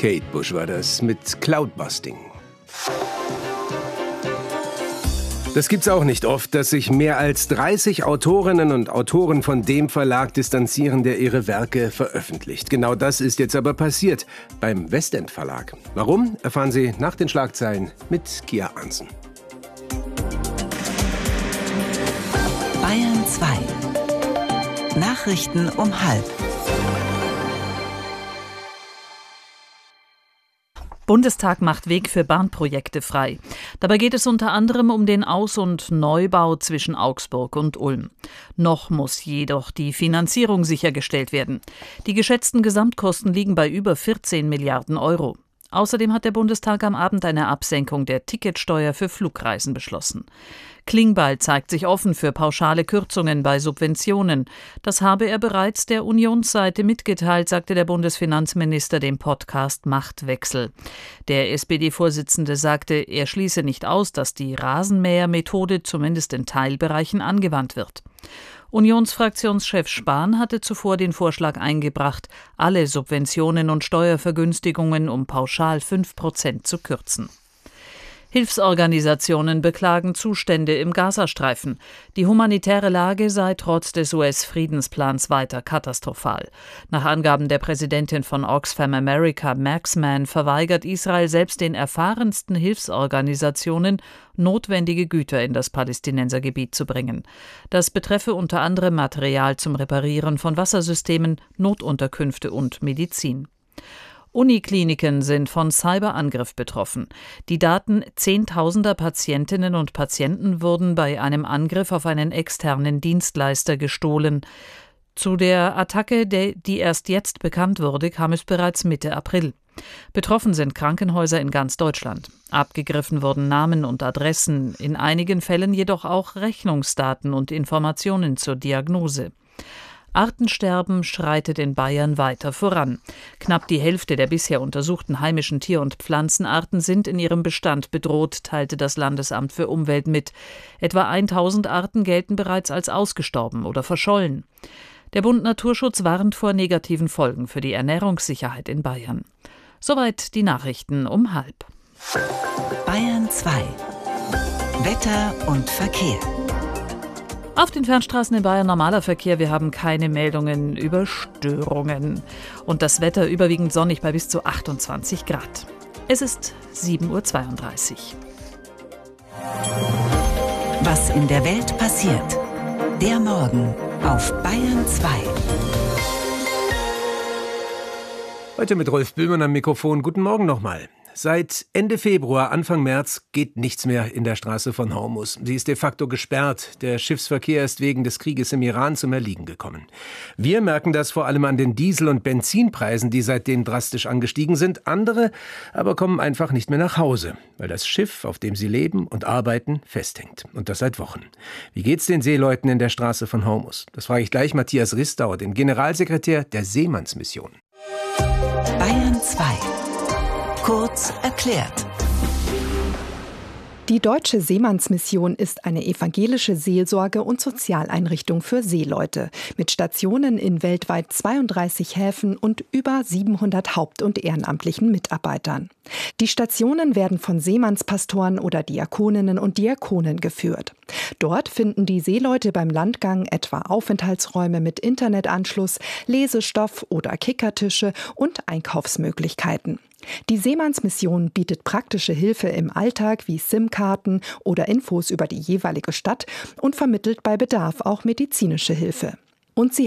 Kate Bush war das mit Cloudbusting. Das gibt's auch nicht oft, dass sich mehr als 30 Autorinnen und Autoren von dem Verlag distanzieren, der ihre Werke veröffentlicht. Genau das ist jetzt aber passiert beim Westend Verlag. Warum, erfahren Sie nach den Schlagzeilen mit Kia Arntzen. Bayern 2. Nachrichten um 12:30. Bundestag macht Weg für Bahnprojekte frei. Dabei geht es unter anderem um den Aus- und Neubau zwischen Augsburg und Ulm. Noch muss jedoch die Finanzierung sichergestellt werden. Die geschätzten Gesamtkosten liegen bei über 14 Milliarden Euro. Außerdem hat der Bundestag am Abend eine Absenkung der Ticketsteuer für Flugreisen beschlossen. Klingbeil zeigt sich offen für pauschale Kürzungen bei Subventionen. Das habe er bereits der Unionsseite mitgeteilt, sagte der Bundesfinanzminister dem Podcast Machtwechsel. Der SPD-Vorsitzende sagte, er schließe nicht aus, dass die Rasenmähermethode zumindest in Teilbereichen angewandt wird. Unionsfraktionschef Spahn hatte zuvor den Vorschlag eingebracht, alle Subventionen und Steuervergünstigungen um pauschal 5% zu kürzen. Hilfsorganisationen beklagen Zustände im Gazastreifen. Die humanitäre Lage sei trotz des US-Friedensplans weiter katastrophal. Nach Angaben der Präsidentin von Oxfam America, Maxman, verweigert Israel selbst den erfahrensten Hilfsorganisationen, notwendige Güter in das Palästinensergebiet zu bringen. Das betreffe unter anderem Material zum Reparieren von Wassersystemen, Notunterkünfte und Medizin. Unikliniken sind von Cyberangriff betroffen. Die Daten zehntausender Patientinnen und Patienten wurden bei einem Angriff auf einen externen Dienstleister gestohlen. Zu der Attacke, die erst jetzt bekannt wurde, kam es bereits Mitte April. Betroffen sind Krankenhäuser in ganz Deutschland. Abgegriffen wurden Namen und Adressen, in einigen Fällen jedoch auch Rechnungsdaten und Informationen zur Diagnose. Artensterben schreitet in Bayern weiter voran. Knapp die Hälfte der bisher untersuchten heimischen Tier- und Pflanzenarten sind in ihrem Bestand bedroht, teilte das Landesamt für Umwelt mit. Etwa 1000 Arten gelten bereits als ausgestorben oder verschollen. Der Bund Naturschutz warnt vor negativen Folgen für die Ernährungssicherheit in Bayern. Soweit die Nachrichten um 12:30. Bayern 2. Wetter und Verkehr. Auf den Fernstraßen in Bayern normaler Verkehr. Wir haben keine Meldungen über Störungen. Und das Wetter überwiegend sonnig bei bis zu 28 Grad. Es ist 7:32 Uhr. Was in der Welt passiert. Der Morgen auf Bayern 2. Heute mit Rolf Böhmann am Mikrofon. Guten Morgen nochmal. Seit Ende Februar, Anfang März geht nichts mehr in der Straße von Hormuz. Sie ist de facto gesperrt. Der Schiffsverkehr ist wegen des Krieges im Iran zum Erliegen gekommen. Wir merken das vor allem an den Diesel- und Benzinpreisen, die seitdem drastisch angestiegen sind. Andere aber kommen einfach nicht mehr nach Hause, weil das Schiff, auf dem sie leben und arbeiten, festhängt. Und das seit Wochen. Wie geht's den Seeleuten in der Straße von Hormuz? Das frage ich gleich Matthias Ristau, den Generalsekretär der Seemannsmission. Bayern 2. Kurz erklärt. Die Deutsche Seemannsmission ist eine evangelische Seelsorge- und Sozialeinrichtung für Seeleute mit Stationen in weltweit 32 Häfen und über 700 haupt- und ehrenamtlichen Mitarbeitern. Die Stationen werden von Seemannspastoren oder Diakoninnen und Diakonen geführt. Dort finden die Seeleute beim Landgang etwa Aufenthaltsräume mit Internetanschluss, Lesestoff oder Kickertische und Einkaufsmöglichkeiten. Die Seemannsmission bietet praktische Hilfe im Alltag wie SIM-Karten oder Infos über die jeweilige Stadt und vermittelt bei Bedarf auch medizinische Hilfe. Und sie